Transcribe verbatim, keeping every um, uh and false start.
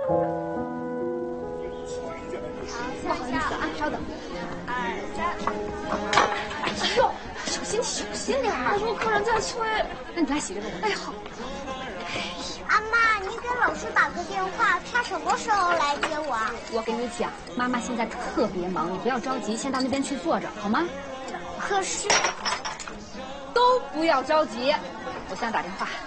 不好意思啊，稍等。二三。哎呦，小心小心点儿！我说客人在催。那你来洗这个。哎，好。 阿妈，你给老师打个电话，他什么时候来接我啊？ 我跟你讲，妈妈现在特别忙，你不要着急，先到那边去坐着，好吗？ 可是， 都不要着急，我向他打电话。